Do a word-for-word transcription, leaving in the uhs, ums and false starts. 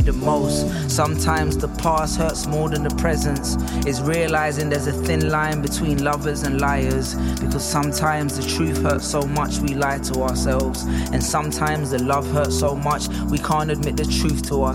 the most. Sometimes the past hurts more than the presence. It's realizing there's a thin line between lovers and liars, because sometimes the truth hurts so much we lie to ourselves, and sometimes the love hurts so much we can't admit the truth to ourselves.